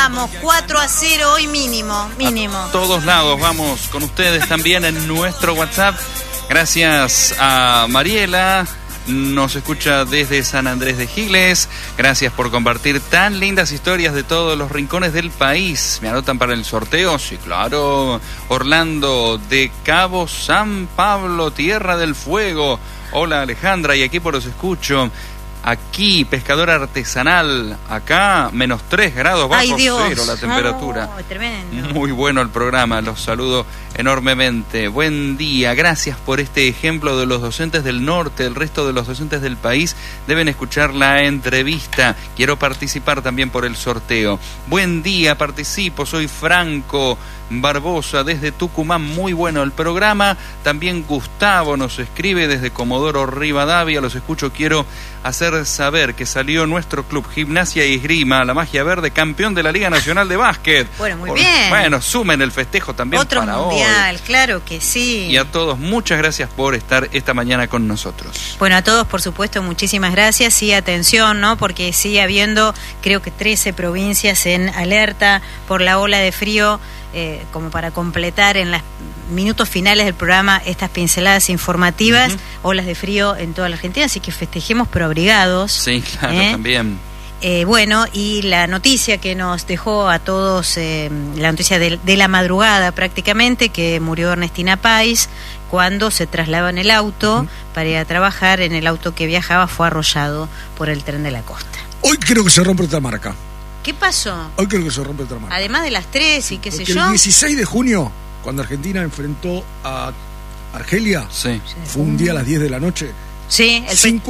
Vamos, 4-0 hoy mínimo. A todos lados, vamos con ustedes también en nuestro WhatsApp. Gracias a Mariela, nos escucha desde San Andrés de Giles. Gracias por compartir tan lindas historias de todos los rincones del país. ¿Me anotan para el sorteo? Sí, claro. Orlando de Cabo San Pablo, Tierra del Fuego. Hola Alejandra, y aquí por los escucho. Aquí, pescador artesanal, acá -3 grados bajo cero la temperatura. Oh, tremendo. Muy bueno el programa, los saludo enormemente. Buen día, gracias por este ejemplo de los docentes del norte. El resto de los docentes del país deben escuchar la entrevista. Quiero participar también por el sorteo. Buen día, participo, soy Franco Barbosa desde Tucumán. Muy bueno el programa. También Gustavo nos escribe desde Comodoro Rivadavia. Los escucho, quiero hacer saber que salió nuestro club Gimnasia y Esgrima, la Magia Verde, campeón de la Liga Nacional de Básquet. Bueno, muy bien. Bueno, sumen el festejo también otro para mundial, hoy. Claro que sí. Y a todos, muchas gracias por estar esta mañana con nosotros. Bueno, a todos, por supuesto, muchísimas gracias. Y atención, ¿no? Porque sigue habiendo, creo que 13 provincias en alerta por la ola de frío. Como para completar en los minutos finales del programa estas pinceladas informativas, olas de frío en toda la Argentina, así que festejemos pero abrigados. Sí, claro, también. Bueno, y la noticia que nos dejó a todos, la noticia de la madrugada prácticamente, que murió Ernestina Pais cuando se trasladaba en el auto para ir a trabajar. En el auto que viajaba fue arrollado por el tren de la costa. Hoy creo que se rompe otra marca. ¿Qué pasó? Hoy creo que se rompe otra marca. Además de las 3 y qué sé yo. El 16 de junio, cuando Argentina enfrentó a Argelia, fue un día a las 10 de la noche. Sí,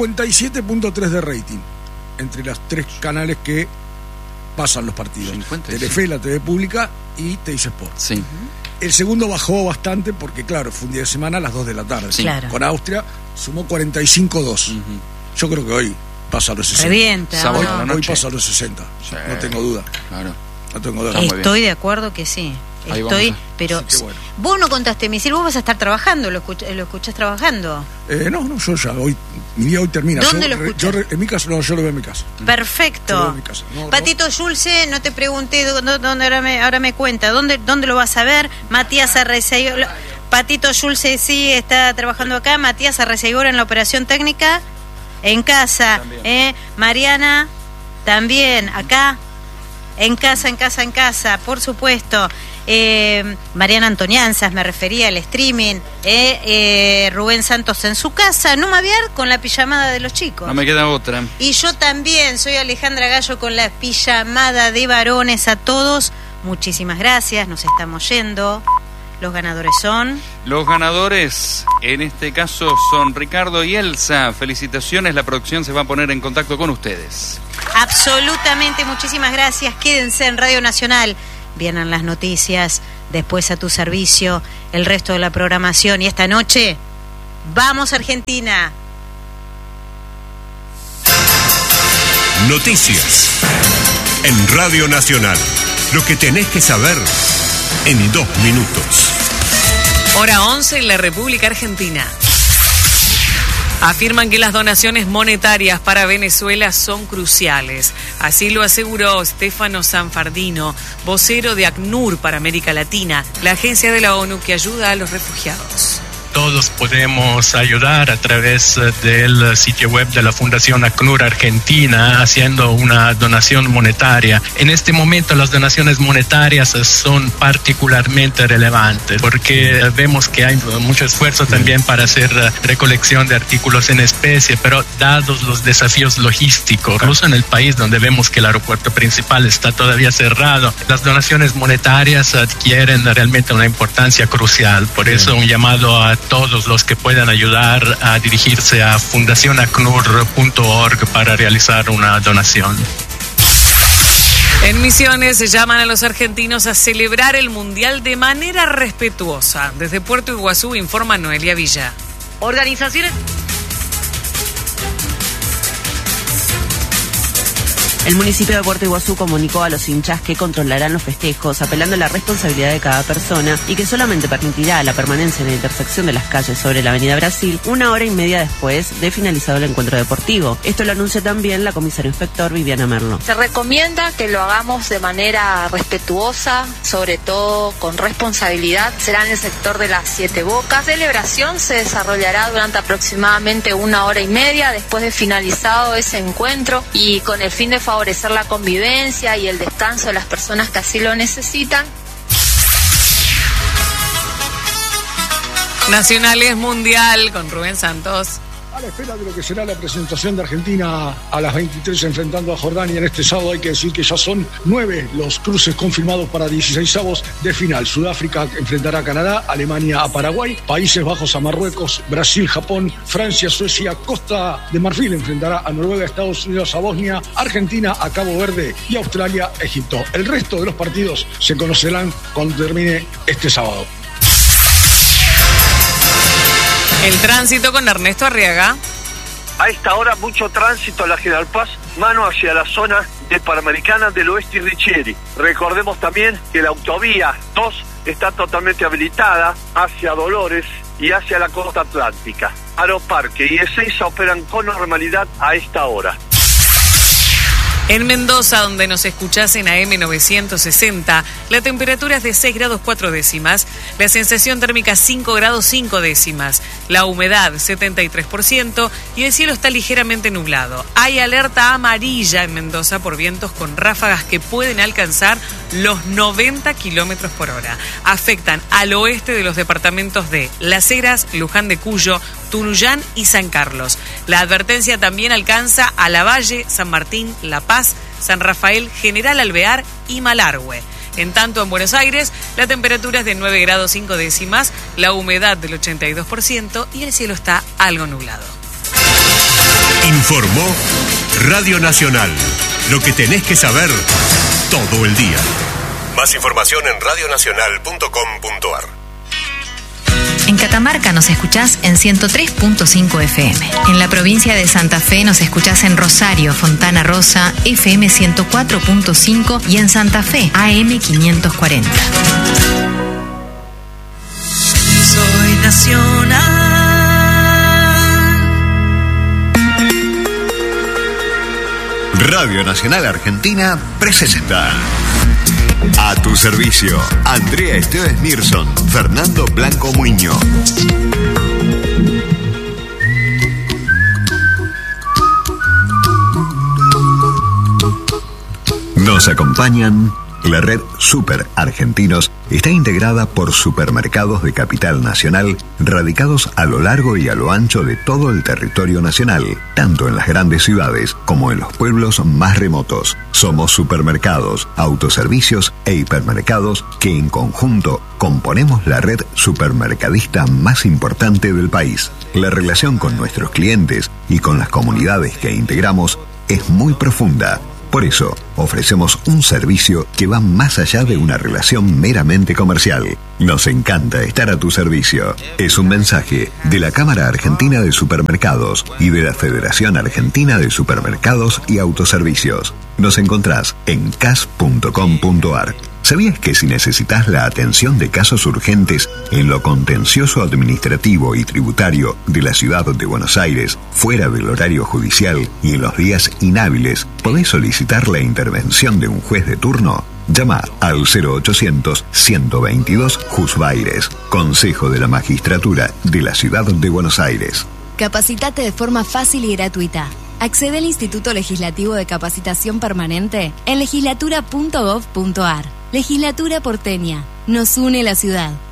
57.3 de rating entre las 3 canales que pasan los partidos. 57. Telefe, la TV pública y Teis Sport. Sí. El segundo bajó bastante porque, claro, fue un día de semana a las 2 de la tarde. Sí. Claro. Con Austria sumó 45.2. Yo creo que hoy pasa a los 60. Revienta. Hoy pasa a los 60. Sí. No tengo duda. Claro. No tengo duda. Estoy de acuerdo que sí. Pero bueno. Vos no contaste, Misil, vos vas a estar trabajando, lo escuchás trabajando. No, yo ya hoy, mi día hoy termina. ¿Dónde lo escuchás? En mi casa, no, yo lo veo en mi casa. Perfecto. Yo lo veo en mi casa. Patito Yulce, no te pregunté dónde, ahora me cuenta, ¿dónde lo vas a ver? Matías Arreceigora, Patito Yulce sí está trabajando acá, Matías Arreceigora en la operación técnica, en casa, Mariana también acá, en casa, por supuesto. Mariana Antonianzas, me refería al streaming. Rubén Santos en su casa, Numa Viar con la pijamada de los chicos. No me queda otra. Y yo también, soy Alejandra Gallo con la pijamada de varones. A todos, muchísimas gracias, nos estamos yendo. Los ganadores son... Los ganadores, en este caso, son Ricardo y Elsa. Felicitaciones, la producción se va a poner en contacto con ustedes. Absolutamente, muchísimas gracias. Quédense en Radio Nacional. Vienen las noticias, después a tu servicio, el resto de la programación. Y esta noche, ¡vamos Argentina! Noticias en Radio Nacional. Lo que tenés que saber en 2 minutos. Hora 11 en la República Argentina. Afirman que las donaciones monetarias para Venezuela son cruciales. Así lo aseguró Stefano Sanfardino, vocero de ACNUR para América Latina, la agencia de la ONU que ayuda a los refugiados. Todos podemos ayudar a través del sitio web de la Fundación ACNUR Argentina haciendo una donación monetaria. En este momento las donaciones monetarias son particularmente relevantes porque vemos que hay mucho esfuerzo también para hacer recolección de artículos en especie, pero dados los desafíos logísticos, incluso en el país donde vemos que el aeropuerto principal está todavía cerrado, las donaciones monetarias adquieren realmente una importancia crucial. Por eso un llamado a todos los que puedan ayudar a dirigirse a fundacionacnur.org para realizar una donación. En Misiones se llaman a los argentinos a celebrar el Mundial de manera respetuosa. Desde Puerto Iguazú informa Noelia Villa. Organizaciones El municipio de Puerto Iguazú comunicó a los hinchas que controlarán los festejos, apelando a la responsabilidad de cada persona y que solamente permitirá la permanencia en la intersección de las calles sobre la Avenida Brasil 1 hora y media después de finalizado el encuentro deportivo. Esto lo anuncia también la comisaria inspector Viviana Merlo. Se recomienda que lo hagamos de manera respetuosa, sobre todo con responsabilidad. Será en el sector de las 7 Bocas. La celebración se desarrollará durante aproximadamente 1 hora y media después de finalizado ese encuentro y con el fin de favorecer la convivencia y el descanso de las personas que así lo necesitan. Nacionales Mundial con Rubén Santos. A la espera de lo que será la presentación de Argentina a las 23 enfrentando a Jordania en este sábado, hay que decir que ya son 9 los cruces confirmados para 16avos de final. Sudáfrica enfrentará a Canadá, Alemania a Paraguay, Países Bajos a Marruecos, Brasil, Japón, Francia, Suecia, Costa de Marfil enfrentará a Noruega, Estados Unidos a Bosnia, Argentina a Cabo Verde y Australia a Egipto. El resto de los partidos se conocerán cuando termine este sábado. El tránsito con Ernesto Arriaga. A esta hora mucho tránsito en la General Paz, mano hacia la zona de Panamericana del Oeste y Richieri. Recordemos también que la autovía 2 está totalmente habilitada hacia Dolores y hacia la costa atlántica. Aeroparque y Ezeiza operan con normalidad a esta hora. En Mendoza, donde nos escuchás en AM 960, la temperatura es de 6 grados 4 décimas, la sensación térmica 5 grados 5 décimas, la humedad 73% y el cielo está ligeramente nublado. Hay alerta amarilla en Mendoza por vientos con ráfagas que pueden alcanzar los 90 kilómetros por hora. Afectan al oeste de los departamentos de Las Heras, Luján de Cuyo, Tunuyán y San Carlos. La advertencia también alcanza a Lavalle, San Martín, La Paz, San Rafael, General Alvear y Malargüe. En tanto, en Buenos Aires, la temperatura es de 9 grados 5 décimas, la humedad del 82% y el cielo está algo nublado. Informó Radio Nacional. Lo que tenés que saber todo el día. Más información en radionacional.com.ar. En Catamarca nos escuchás en 103.5 FM. En la provincia de Santa Fe nos escuchás en Rosario, Fontana Rosa, FM 104.5 y en Santa Fe, AM 540. Soy nacional. Radio Nacional Argentina presenta A tu servicio, Andrea Esteves Nilsson, Fernando Blanco Muñoz. Nos acompañan. La red Super Argentinos está integrada por supermercados de capital nacional radicados a lo largo y a lo ancho de todo el territorio nacional, tanto en las grandes ciudades como en los pueblos más remotos. Somos supermercados, autoservicios e hipermercados que en conjunto componemos la red supermercadista más importante del país. La relación con nuestros clientes y con las comunidades que integramos es muy profunda. Por eso, ofrecemos un servicio que va más allá de una relación meramente comercial. Nos encanta estar a tu servicio. Es un mensaje de la Cámara Argentina de Supermercados y de la Federación Argentina de Supermercados y Autoservicios. Nos encontrás en cas.com.ar. ¿Sabías que si necesitas la atención de casos urgentes en lo contencioso administrativo y tributario de la ciudad de Buenos Aires, fuera del horario judicial y en los días inhábiles, podés solicitar la intervención de un juez de turno? Llama al 0800-122 Jusbaires, Consejo de la Magistratura de la Ciudad de Buenos Aires. Capacitate de forma fácil y gratuita. Accede al Instituto Legislativo de Capacitación Permanente en legislatura.gov.ar. Legislatura porteña. Nos une la ciudad.